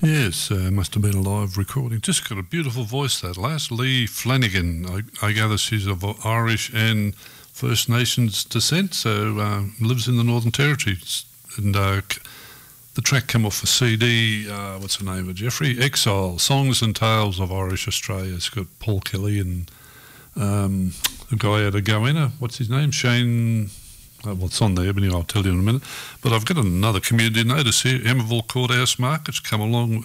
Yes, must have been a live recording. Just got a beautiful voice, that last. Lee Flanagan. I gather she's of Irish and First Nations descent, so lives in the Northern Territory. And the track came off a CD, what's the name of it, Jeffrey? Exile, Songs and Tales of Irish Australia. It's got Paul Kelly and the guy out of Goanna, what's his name? Shane... well, it's on there, but I'll tell you in a minute. But I've got another community notice here. Emerville Courthouse Market's come along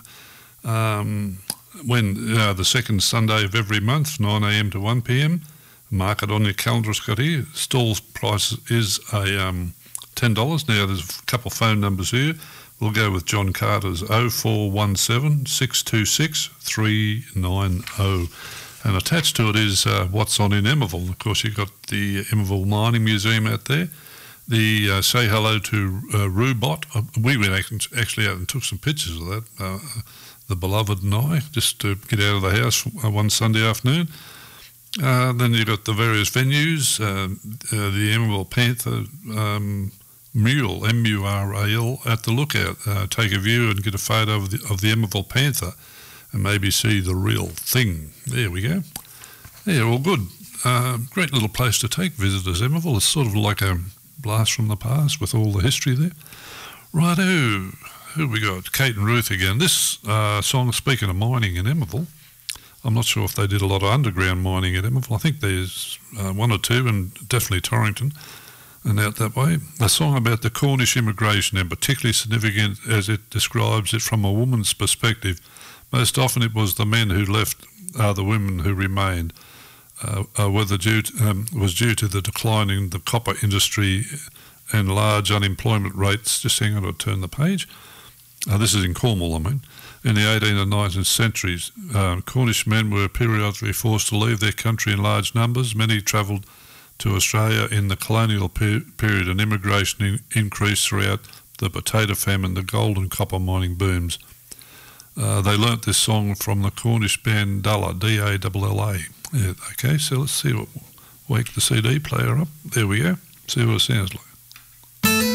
when the second Sunday of every month, 9 a.m. to 1 p.m. Mark it on your calendar, it's got here. Stall price is $10. Now, there's a couple of phone numbers here. We'll go with John Carter's 0417 626 390. And attached to it is what's on in Emerville. Of course, you've got the Emerville Mining Museum out there. The Say Hello to Rubot. We went actually out and took some pictures of that, the beloved and I, just to get out of the house one Sunday afternoon. Then you've got the various venues, the Emerville Panther mural, MURAL, at the Lookout. Take a view and get a photo of the Emerville Panther and maybe see the real thing. There we go. Yeah, all good. Great little place to take visitors, Emerville. It's sort of like a blast from the past with all the history there. Righto, who we got? Kate and Ruth again. This song, speaking of mining in Emerville, I'm not sure if they did a lot of underground mining at Emerville. I think there's one or two, and definitely Torrington and out that way. A song about the Cornish immigration, and particularly significant as it describes it from a woman's perspective. Most often it was the men who left, the women who remained. Whether was due to the decline in the copper industry and large unemployment rates. Just hang on, I'll turn the page. This is in Cornwall, I mean. In the 18th and 19th centuries, Cornish men were periodically forced to leave their country in large numbers. Many travelled to Australia in the colonial period, and immigration increased throughout the potato famine, the gold and copper mining booms. They learnt this song from the Cornish band Dalla, D-A-L-L-A. Yeah, okay, so let's see wake the CD player up. There we go. See what it sounds like.